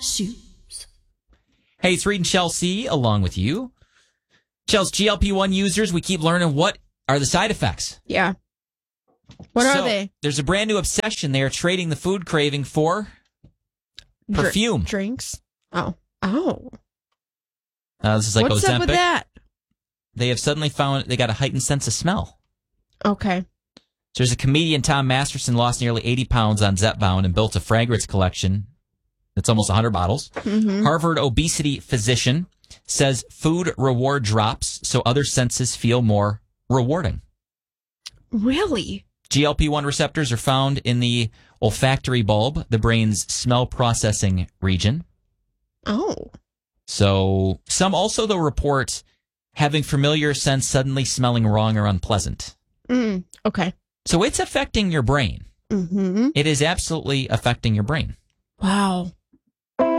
shoes. Hey, it's Reed and Chelsea along with you. Chelsea, GLP-1 users, we keep learning what are the side effects. Yeah. What are they? There's a brand new obsession. They are trading the food craving for perfume. Drinks? Oh. This is like What's Ozempic. up with that? They have suddenly found they got a heightened sense of smell. Okay. So there's a comedian, Tom Masterson, lost nearly 80 pounds on Zepbound and built a fragrance collection that's almost 100 bottles. Mm-hmm. Harvard obesity physician says food reward drops so other senses feel more rewarding. Really? GLP-1 receptors are found in the olfactory bulb, the brain's smell processing region. Oh. So some also, though, report having familiar scents suddenly smelling wrong or unpleasant. Okay. So it's affecting your brain. Mm-hmm. It is absolutely affecting your brain. Wow.